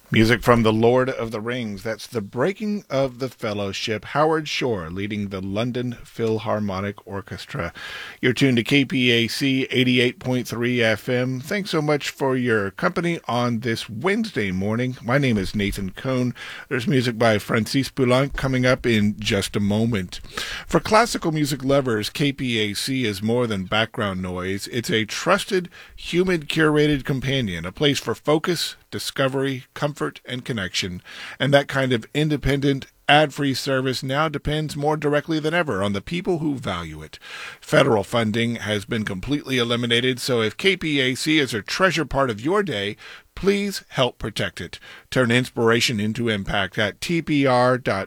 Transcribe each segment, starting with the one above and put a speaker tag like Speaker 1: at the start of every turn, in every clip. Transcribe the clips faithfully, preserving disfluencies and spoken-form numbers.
Speaker 1: Music from The Lord of the Rings. That's The Breaking of the Fellowship. Howard Shore leading the London Philharmonic Orchestra. You're tuned to K P A C eighty-eight point three F M. Thanks so much for your company on this Wednesday morning. My name is Nathan Cohn. There's music by Francis Poulenc coming up in just a moment. For classical music lovers, K P A C is more than background noise. It's a trusted, human curated companion, a place for focus, discovery, comfort, and connection. And that kind of independent, ad-free service now depends more directly than ever on the people who value it. Federal funding has been completely eliminated, so if K P A C is a treasure part of your day, please help protect it. Turn inspiration into impact at T P R dot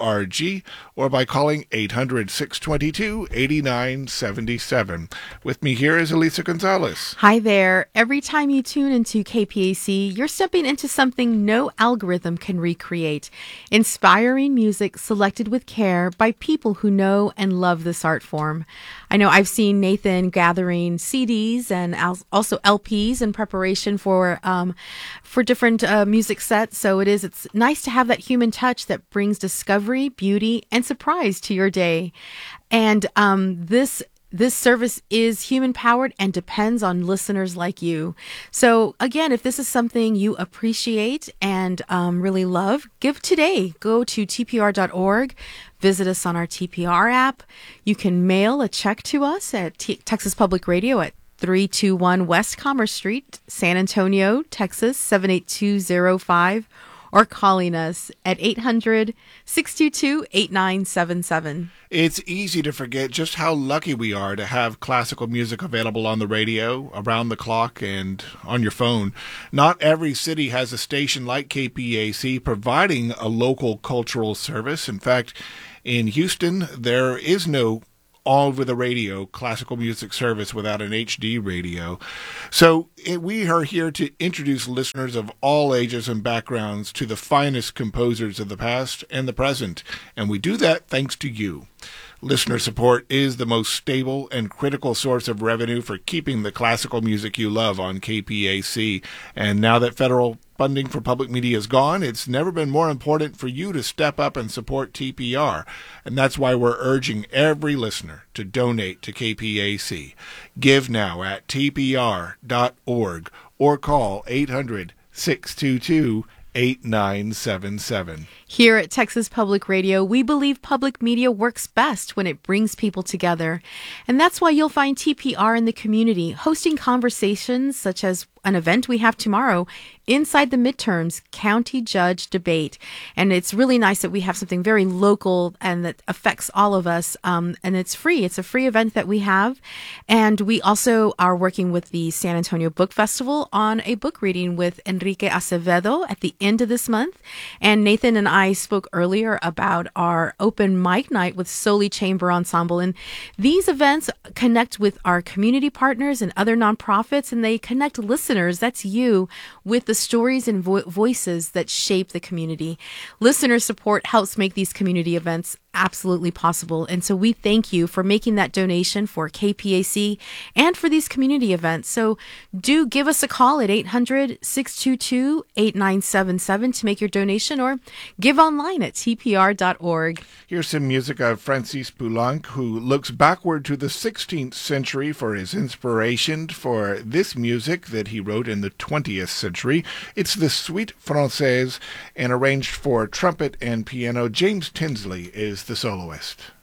Speaker 1: org or by calling eight hundred, six two two, eight nine seven seven. With me here is Elisa Gonzalez.
Speaker 2: Hi there. Every time you tune into K P A C, you're stepping into something no algorithm can recreate. Inspiring music selected with care by people who know and love this art form. I know I've seen Nathan gathering C Ds and also L Ps in preparation for um, for different uh, music sets. So it is, it's nice to have that human touch that brings discovery, beauty, and surprise to your day. And um, this This service is human-powered and depends on listeners like you. So again, if this is something you appreciate and um, really love, give today. Go to T P R dot org. Visit us on our T P R app. You can mail a check to us at T- Texas Public Radio at three two one West Commerce Street, San Antonio, Texas, seven eight two zero five, or calling us at eight hundred, six two two, eight nine seven seven.
Speaker 1: It's easy to forget just how lucky we are to have classical music available on the radio, around the clock, and on your phone. Not every city has a station like K P A C providing a local cultural service. In fact, in Houston, there is no all-over-the-radio classical music service without an H D radio. So it, we are here to introduce listeners of all ages and backgrounds to the finest composers of the past and the present, and we do that thanks to you. Listener support is the most stable and critical source of revenue for keeping the classical music you love on K P A C. And now that federal funding for public media is gone, it's never been more important for you to step up and support T P R. And that's why we're urging every listener to donate to K P A C. Give now at T P R dot org or call eight hundred, six two two, eight nine seven seven.
Speaker 2: Here at Texas Public Radio, we believe public media works best when it brings people together. And that's why you'll find T P R in the community hosting conversations such as an event we have tomorrow, Inside the Midterms County Judge Debate. And it's really nice that we have something very local and that affects all of us. Um, and it's free. It's a free event that we have. And we also are working with the San Antonio Book Festival on a book reading with Enrique Acevedo at the end of this month. And Nathan and I spoke earlier about our open mic night with Soli Chamber Ensemble. And these events connect with our community partners and other nonprofits, and they connect listeners, that's you, with the stories and vo- voices that shape the community. Listener support helps make these community events absolutely possible. And so we thank you for making that donation for K P A C and for these community events. So do give us a call at eight hundred, six two two, eight nine seven seven to make your donation, or give online at T P R dot org.
Speaker 1: Here's some music of Francis Poulenc, who looks backward to the sixteenth century for his inspiration for this music that he wrote in the twentieth century. It's the Suite Française, and arranged for trumpet and piano. James Tinsley is the soloist.